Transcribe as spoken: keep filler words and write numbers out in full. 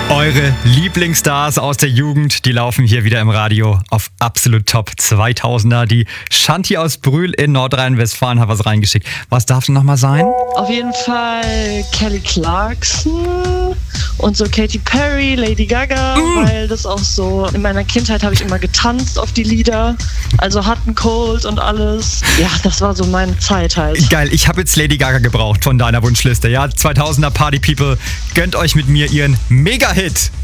Eure Lieblingsstars aus der Jugend, die laufen hier wieder im Radio auf Absolut Top zweitausender. Die Shanti aus Brühl in Nordrhein-Westfalen hat was reingeschickt. Was darf denn nochmal sein? Auf jeden Fall Kelly Clarkson und so Katy Perry, Lady Gaga, mm. weil das auch so, in meiner Kindheit habe ich immer getanzt auf die Lieder, also Hot and Cold und alles. Ja, das war so meine Zeit halt. Geil, ich habe jetzt Lady Gaga gebraucht von deiner Wunschliste. Ja, zweitausender Party People, gönnt euch mit mir ihren Mega-Hit.